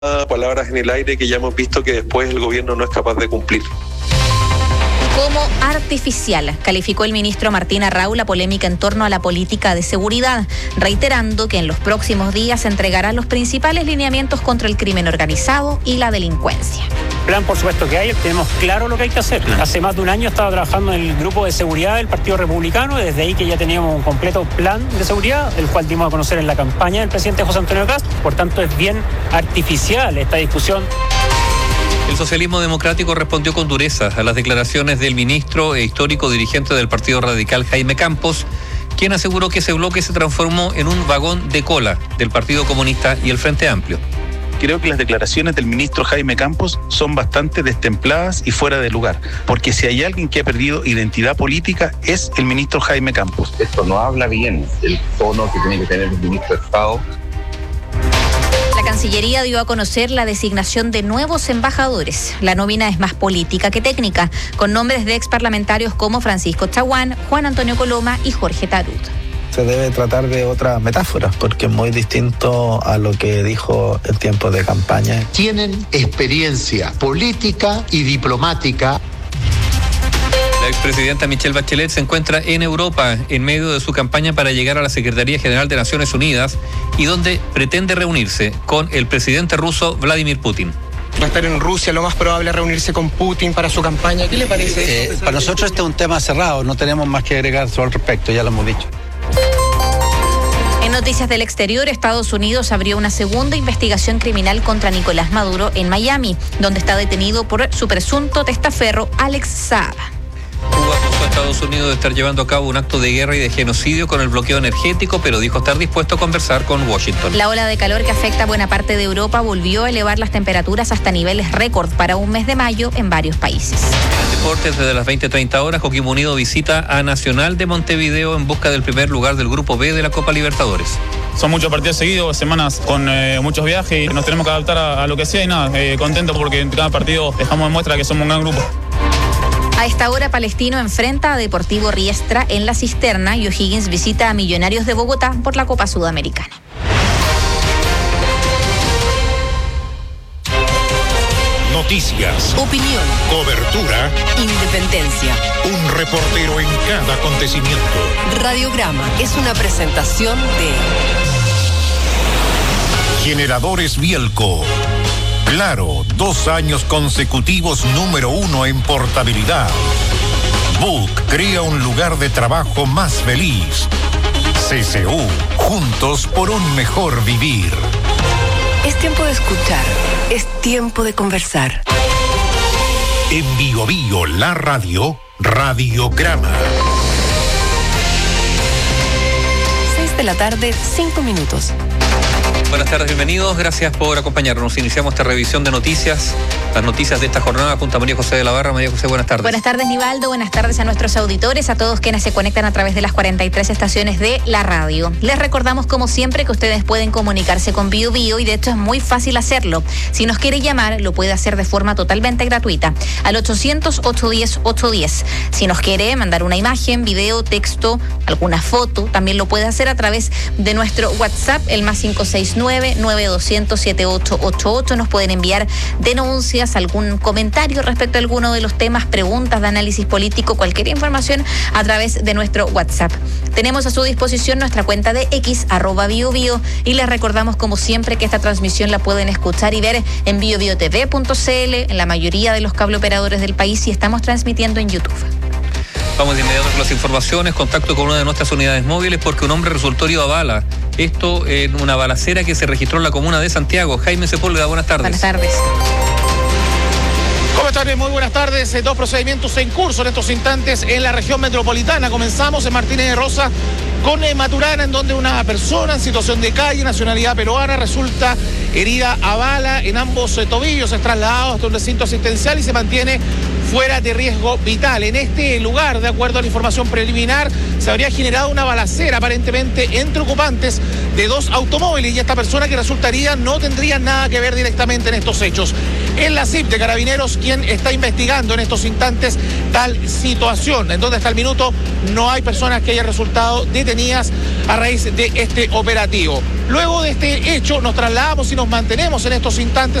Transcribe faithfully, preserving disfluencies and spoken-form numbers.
palabras en el aire que ya hemos visto que después el gobierno no es capaz de cumplir. Como artificial, calificó el ministro Martín Arrau la polémica en torno a la política de seguridad, reiterando que en los próximos días entregará los principales lineamientos contra el crimen organizado y la delincuencia. Plan, por supuesto que hay, tenemos claro lo que hay que hacer. Hace más de un año estaba trabajando en el grupo de seguridad del Partido Republicano, desde ahí que ya teníamos un completo plan de seguridad, el cual dimos a conocer en la campaña del presidente José Antonio Kast. Por tanto, es bien artificial esta discusión. El socialismo democrático respondió con dureza a las declaraciones del ministro e histórico dirigente del Partido Radical, Jaime Campos, quien aseguró que ese bloque se transformó en un vagón de cola del Partido Comunista y el Frente Amplio. Creo que las declaraciones del ministro Jaime Campos son bastante destempladas y fuera de lugar, porque si hay alguien que ha perdido identidad política es el ministro Jaime Campos. Esto no habla bien del tono que tiene que tener el ministro de Estado. La Cancillería dio a conocer la designación de nuevos embajadores. La nómina es más política que técnica, con nombres de exparlamentarios como Francisco Chaguán, Juan Antonio Coloma y Jorge Tarut. Se debe tratar de otra metáfora, porque es muy distinto a lo que dijo en tiempos de campaña. Tienen experiencia política y diplomática. La expresidenta Michelle Bachelet se encuentra en Europa en medio de su campaña para llegar a la Secretaría General de Naciones Unidas y donde pretende reunirse con el presidente ruso Vladimir Putin. Va a estar en Rusia, lo más probable es reunirse con Putin para su campaña. ¿Qué le parece? Eh, para nosotros este es un tema cerrado, no tenemos más que agregar sobre el respecto, ya lo hemos dicho. En noticias del exterior, Estados Unidos abrió una segunda investigación criminal contra Nicolás Maduro en Miami, donde está detenido por su presunto testaferro Alex Saab. Cuba acusó a Estados Unidos de estar llevando a cabo un acto de guerra y de genocidio con el bloqueo energético, pero dijo estar dispuesto a conversar con Washington. La ola de calor que afecta a buena parte de Europa volvió a elevar las temperaturas hasta niveles récord para un mes de mayo en varios países. En deportes, desde las veinte treinta horas, Coquimbo Unido visita a Nacional de Montevideo en busca del primer lugar del Grupo B de la Copa Libertadores. Son muchos partidos seguidos, semanas con eh, muchos viajes y nos tenemos que adaptar a, a lo que sea y nada, eh, contento porque en cada partido dejamos de muestra que somos un gran grupo. A esta hora, Palestino enfrenta a Deportivo Riestra en La Cisterna y O'Higgins visita a Millonarios de Bogotá por la Copa Sudamericana. Noticias, opinión, cobertura, independencia. Un reportero en cada acontecimiento. Radiograma es una presentación de Generadores Bielco. Claro, dos años consecutivos número uno en portabilidad. Book crea un lugar de trabajo más feliz. C C U, juntos por un mejor vivir. Es tiempo de escuchar, es tiempo de conversar. En Bio Bio, la radio, Radiograma. Seis de la tarde, cinco minutos. Buenas tardes, bienvenidos, gracias por acompañarnos. Iniciamos esta revisión de noticias, las noticias de esta jornada junto a María José de la Barra. María José, buenas tardes. Buenas tardes, Nivaldo, buenas tardes a nuestros auditores, a todos quienes se conectan a través de las cuarenta y tres estaciones de la radio. Les recordamos, como siempre, que ustedes pueden comunicarse con Bio Bio y de hecho es muy fácil hacerlo. Si nos quiere llamar, lo puede hacer de forma totalmente gratuita al ochocientos, ochocientos diez, ochocientos diez. Si nos quiere mandar una imagen, video, texto, alguna foto, también lo puede hacer a través de nuestro WhatsApp, el más cinco seis nueve, nueve dos cero cero, siete ocho ocho ocho. Nos pueden enviar denuncias, algún comentario respecto a alguno de los temas, preguntas de análisis político, cualquier información a través de nuestro WhatsApp. Tenemos a su disposición nuestra cuenta de X, arroba Bio Bio, y les recordamos como siempre que esta transmisión la pueden escuchar y ver en bio bio t v punto c l, en la mayoría de los cableoperadores del país, y estamos transmitiendo en YouTube. Vamos de inmediato con las informaciones, contacto con una de nuestras unidades móviles porque un hombre resultó herido a bala. Esto en una balacera que se registró en la comuna de Santiago. Jaime Sepúlveda, buenas tardes. Buenas tardes. ¿Cómo están? Muy buenas tardes. Dos procedimientos en curso en estos instantes en la región metropolitana. Comenzamos en Martínez de Rosa con Maturana, en donde una persona en situación de calle, nacionalidad peruana, resulta herida a bala en ambos tobillos. Es trasladado hasta un recinto asistencial y se mantiene fuera de riesgo vital. En este lugar, de acuerdo a la información preliminar, se habría generado una balacera aparentemente entre ocupantes de dos automóviles y esta persona que resultaría no tendría nada que ver directamente en estos hechos. Es la C I P de Carabineros quien está investigando en estos instantes tal situación. En donde hasta el minuto no hay personas que hayan resultado detenidas a raíz de este operativo. Luego de este hecho nos trasladamos y nos mantenemos en estos instantes